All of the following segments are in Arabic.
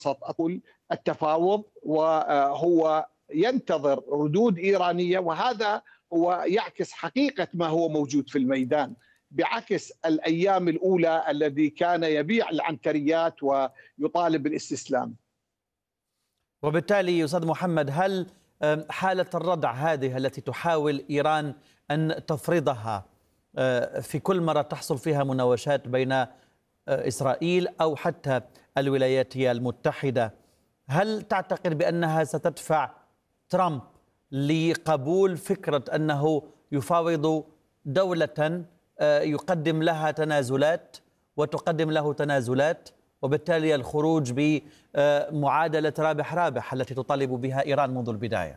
أقول التفاوض، وهو ينتظر ردود إيرانية، وهذا هو يعكس حقيقة ما هو موجود في الميدان، بعكس الأيام الأولى الذي كان يبيع العنتريات ويطالب بالاستسلام. وبالتالي أستاذ محمد، هل حالة الردع هذه التي تحاول إيران أن تفرضها في كل مرة تحصل فيها مناوشات بين إسرائيل أو حتى الولايات المتحدة، هل تعتقد بأنها ستدفع ترامب لقبول فكرة أنه يفاوض دولة يقدم لها تنازلات وتقدم له تنازلات، وبالتالي الخروج بمعادلة رابح التي تطالب بها إيران منذ البداية؟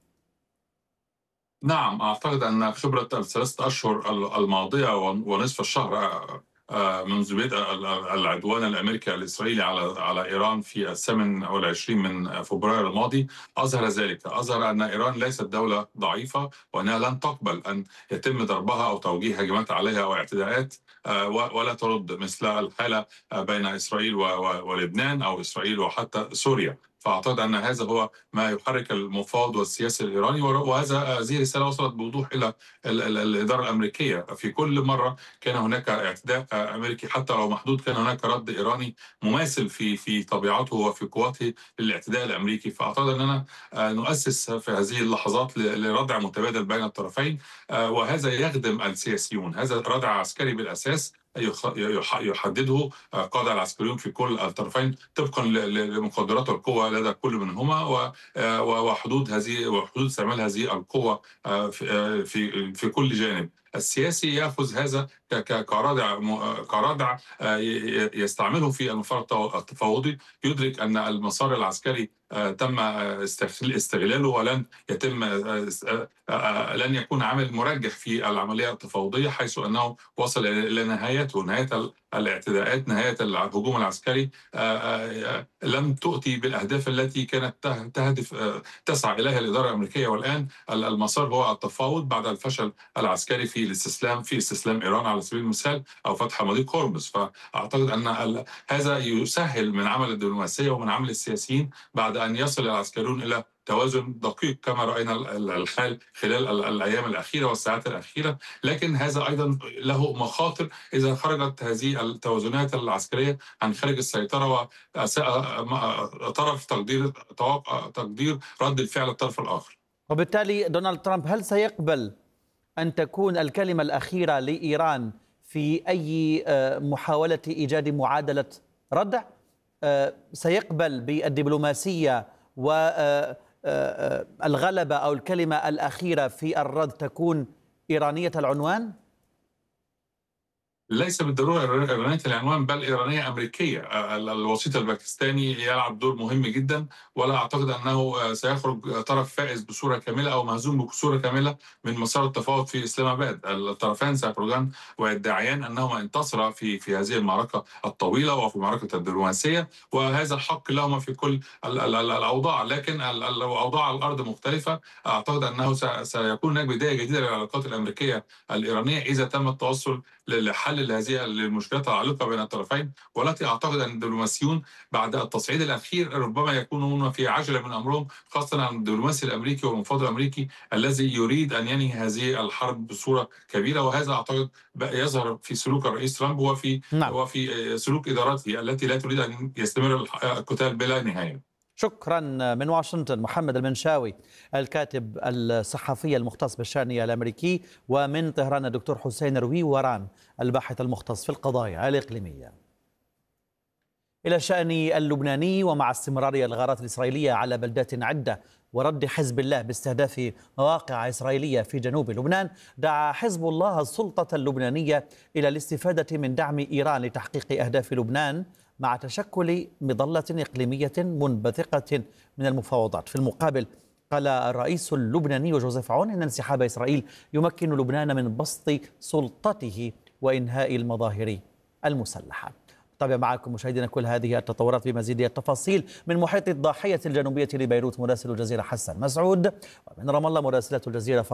نعم، أعتقد أن خبرة الثلاثة أشهر الماضية ونصف الشهر منذ بدء العدوان الأمريكي الإسرائيلي على إيران في 28 من فبراير الماضي أظهر ذلك، أظهر أن إيران ليست دولة ضعيفة، وأنها لن تقبل أن يتم ضربها أو توجيه هجمات عليها أو اعتداءات ولا ترد، مثل الحالة بين إسرائيل ولبنان أو إسرائيل وحتى سوريا. فأعتقد أن هذا هو ما يحرك المفاوض والسياسي الإيراني، هذه رسالة وصلت بوضوح إلى الإدارة الأمريكية. في كل مرة كان هناك اعتداء أمريكي حتى لو محدود، كان هناك رد إيراني مماثل في طبيعته وفي قوته للاعتداء الأمريكي. فأعتقد أننا نؤسس في هذه اللحظات لردع متبادل بين الطرفين، وهذا يخدم السياسيون. هذا ردع عسكري بالأساس يحدده قادة العسكريون في كل الطرفين طبقا لمقدرات القوة لدى كل منهما وحدود استعمال هذه القوة في كل جانب. السياسي يأخذ هذا كردع يستعمله في المسار التفاوضي، يدرك أن المسار العسكري تم استغلاله ولن يتم لن يكون عامل مرجح في العملية التفاوضية، حيث أنه وصل إلى نهايته، نهاية الاعتداءات، نهاية الهجوم العسكري لم تؤتي بالأهداف التي كانت تسعى إليها الإدارة الأمريكية. والآن المسار هو التفاوض بعد الفشل العسكري في استسلام إيران على سبيل المثال، أو فتح مضيق هرمز. فأعتقد أن هذا يسهل من عمل الدبلوماسية ومن عمل السياسيين بعد أن يصل العسكريون إلى توازن دقيق كما رأينا الحال خلال الأيام الأخيرة والساعات الأخيرة. لكن هذا أيضا له مخاطر إذا خرجت هذه التوازنات العسكرية عن خارج السيطرة وطرف تقدير رد الفعل الطرف الآخر. وبالتالي دونالد ترامب هل سيقبل أن تكون الكلمة الأخيرة لإيران في أي محاولة إيجاد معادلة ردع؟ سيقبل بالدبلوماسية والغلبة أو الكلمة الأخيرة في الرد تكون إيرانية العنوان؟ ليس بالضرورة إيرانية العنوان، بل إيرانية أمريكية. الوسيط الباكستاني يلعب دور مهم جدا، ولا أعتقد أنه سيخرج طرف فائز بصورة كاملة أو مهزوم بصورة كاملة من مسار التفاوض في إسلام آباد. الطرفين سيخرجان ويدعيان أنهما انتصرا في هذه المعركة الطويلة وفي معركة الدبلوماسية، وهذا حق لهما في كل الأوضاع. لكن الأوضاع على الأرض مختلفة. أعتقد أنه سيكون هناك بداية جديدة للعلاقات الأمريكية الإيرانية إذا تم التوصل لحل هذه المشكلات العالقة بين الطرفين، والتي أعتقد أن الدبلوماسيون بعد التصعيد الأخير ربما يكونون في عجلة من أمرهم، خاصة عن الدبلوماسي الأمريكي والمفاوض الأمريكي الذي يريد أن ينهي هذه الحرب بصورة كبيرة. وهذا أعتقد يظهر في سلوك الرئيس ترامب وفي سلوك إدارته التي لا تريد أن يستمر القتال بلا نهاية. شكرا. من واشنطن محمد المنشاوي الكاتب الصحفي المختص بالشأن الأمريكي، ومن طهران الدكتور حسين روي وران الباحث المختص في القضايا الإقليمية. إلى الشأن اللبناني، ومع استمرار الغارات الإسرائيلية على بلدات عدة ورد حزب الله باستهداف مواقع إسرائيلية في جنوب لبنان، دعا حزب الله السلطة اللبنانية إلى الاستفادة من دعم إيران لتحقيق أهداف لبنان مع تشكل مظلة إقليمية منبثقة من المفاوضات. في المقابل قال الرئيس اللبناني جوزيف عون إن انسحاب إسرائيل يمكن لبنان من بسط سلطته وإنهاء المظاهر المسلحة. طبعا معكم مشاهدينا كل هذه التطورات بمزيد التفاصيل من محيط الضاحية الجنوبية لبيروت مراسل الجزيرة حسن مسعود، ومن رام الله مراسلة الجزيرة